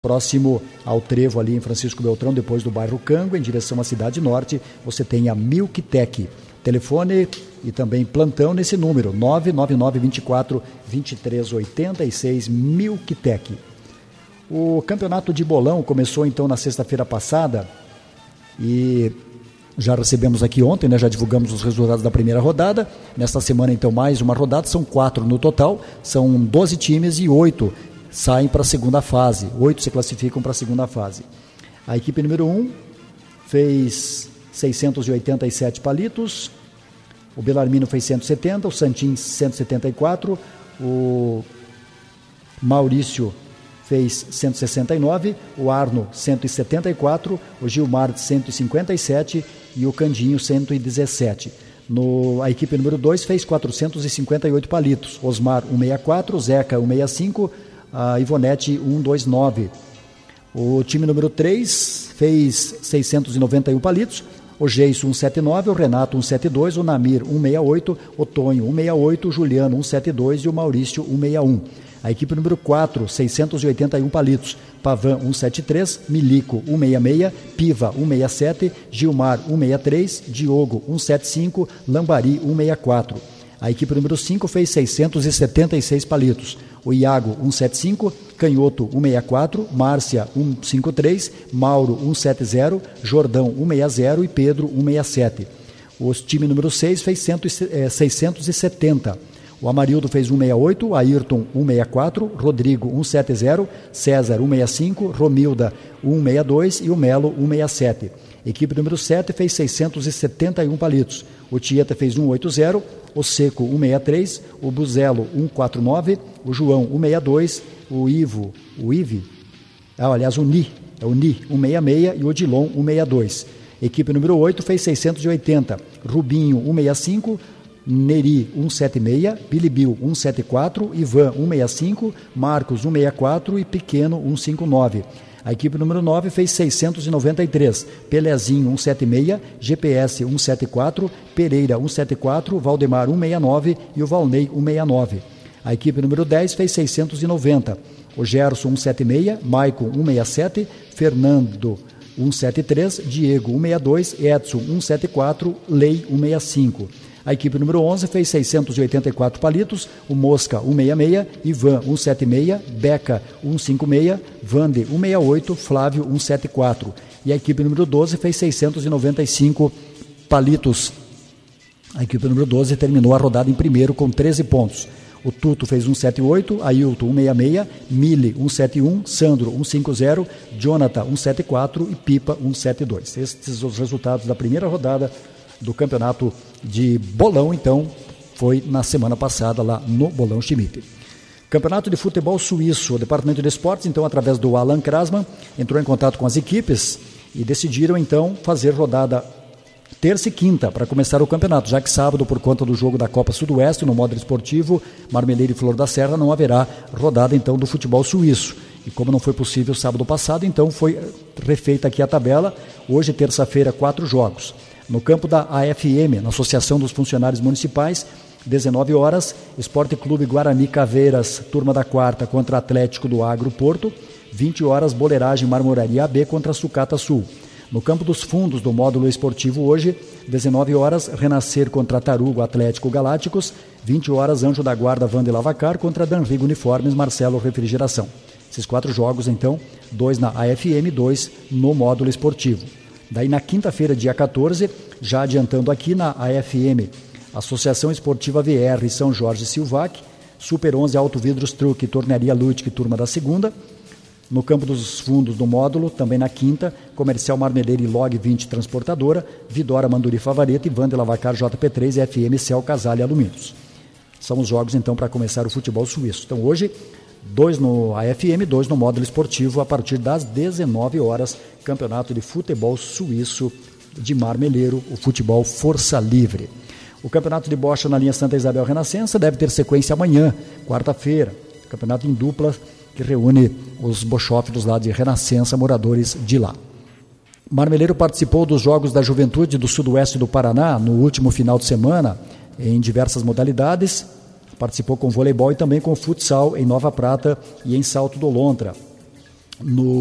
Próximo ao trevo ali em Francisco Beltrão, depois do bairro Cango, em direção à Cidade Norte, você tem a Milktec. Telefone e também plantão nesse número, 999-24-2386, Milktec. O campeonato de bolão começou então na sexta-feira passada e já recebemos aqui ontem, né, já divulgamos os resultados da primeira rodada. Nesta semana então mais uma rodada, são 4 no total, são 12 times e 8 saem para a segunda fase, 8 se classificam para a segunda fase. A equipe número 1 fez 687 palitos, o Belarmino fez 170, o Santin 174, o Maurício fez 169, o Arno 174, o Gilmar 157 e o Candinho 117. A equipe número 2 fez 458 palitos, Osmar 164, Zeca 165, a Ivonete 129. O time número 3 fez 691 palitos, o Geiso 179, o Renato 172, o Namir 168, o Tonho 168, o Juliano 172 e o Maurício 161. A equipe número 4, 681 palitos, Pavan 173, Milico 166, Piva 167, Gilmar 163, Diogo 175, Lambari 164. A equipe número 5 fez 676 palitos, o Iago 175, Canhoto 164, Márcia 153, Mauro 170, Jordão 160 e Pedro 167. O time número 6 fez 670. O Amarildo fez 168, Ayrton 164, Rodrigo 170, César 165, Romilda 162 e o Melo 167. Equipe número 7 fez 671 palitos. O Tieta fez 180, o Seco 163, o Buzelo 149, o João 162, o Ni 166 e o Odilon 162. Equipe número 8 fez 680, Rubinho 165, Neri 176, Bilibil 174, Ivan 165, Marcos 164 e Pequeno 159. A equipe número 9 fez 693, Pelezinho 176, GPS 174, Pereira 174, Valdemar 169 e o Valnei 169. A equipe número 10 fez 690, o Gerson 176, Maicon 167, Fernando 173, Diego 162, Edson 174, Lei 165. A equipe número 11 fez 684 palitos, o Mosca 166, Ivan 176, Beca 156, Vande 168, Flávio 174. E a equipe número 12 fez 695 palitos. A equipe número 12 terminou a rodada em primeiro com 13 pontos. O Tuto fez 178, Ailton 166, Mille 171, Sandro 150, Jonathan 174 e Pipa 172. Estes são os resultados da primeira rodada do campeonato de bolão, então, foi na semana passada lá no Bolão Schmidt. Campeonato de futebol suíço, o Departamento de Esportes, então, através do Alan Krasman, entrou em contato com as equipes e decidiram, então, fazer rodada terça e quinta para começar o campeonato, já que sábado, por conta do jogo da Copa Sudoeste, no módulo esportivo, Marmeleiro e Flor da Serra, não haverá rodada, então, do futebol suíço. E como não foi possível sábado passado, então foi refeita aqui a tabela. Hoje, terça-feira, 4 jogos. No campo da AFM, na Associação dos Funcionários Municipais, 19 horas, Esporte Clube Guarani Caveiras, turma da quarta, contra Atlético do Agro Porto, 20 horas, Boleiragem Marmoraria AB contra Sucata Sul. No campo dos fundos do módulo esportivo hoje, 19 horas, Renascer contra Tarugo Atlético Galácticos, 20 horas, Anjo da Guarda Vande Lavacar contra Danrigo Uniformes Marcelo Refrigeração. Esses 4 jogos, então, 2 na AFM, 2 no módulo esportivo. Daí na quinta-feira, dia 14, já adiantando aqui na AFM, Associação Esportiva VR São Jorge Silvac, Super 11 Auto Vidros Truque, Tornearia Lutic, turma da segunda. No campo dos fundos do módulo, também na quinta, Comercial Marmeleiro e Log 20 Transportadora, Vidora Manduri Favareta e Vande Lavacar JP3 e FM Cel Casale Alumínios. São os jogos então para começar o futebol suíço. Então hoje, 2 no AFM, 2 no módulo esportivo, a partir das 19 horas, campeonato de futebol suíço de Marmeleiro, o futebol Força Livre. O campeonato de bocha na linha Santa Isabel Renascença deve ter sequência amanhã, quarta-feira. Campeonato em dupla que reúne os bochófilos lá de Renascença, moradores de lá. Marmeleiro participou dos Jogos da Juventude do Sudoeste do Paraná no último final de semana, em diversas modalidades. Participou com voleibol e também com futsal em Nova Prata e em Salto do Lontra. no